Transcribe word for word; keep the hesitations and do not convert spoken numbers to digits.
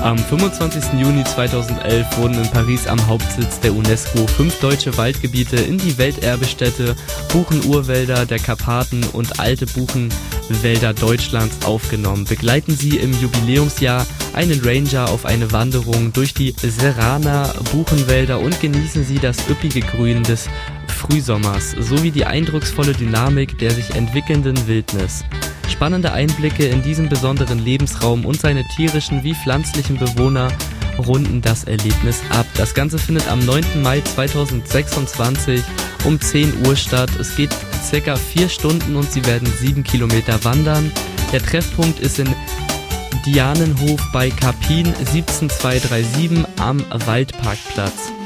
Am fünfundzwanzigsten Juni zweitausendelf wurden in Paris am Hauptsitz der UNESCO fünf deutsche Waldgebiete in die Welterbestätte Buchenurwälder der Karpaten und alte Buchenwälder Deutschlands aufgenommen. Begleiten Sie im Jubiläumsjahr einen Ranger auf eine Wanderung durch die Serraner Buchenwälder und genießen Sie das üppige Grün des Frühsommers sowie die eindrucksvolle Dynamik der sich entwickelnden Wildnis. Spannende Einblicke in diesen besonderen Lebensraum und seine tierischen wie pflanzlichen Bewohner runden das Erlebnis ab. Das Ganze findet am neunten Mai zweitausendsechsundzwanzig um zehn Uhr statt. Es geht circa vier Stunden und Sie werden sieben Kilometer wandern. Der Treffpunkt ist in Dianenhof bei Karpin siebzehn zweihundertsiebenundreißig am Waldparkplatz.